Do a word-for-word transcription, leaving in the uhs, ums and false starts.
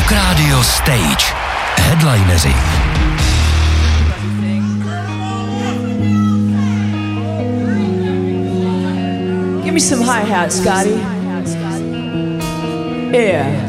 Rock Radio Stage. Headlineři. Give me some hi-hats, Scotty. Yeah.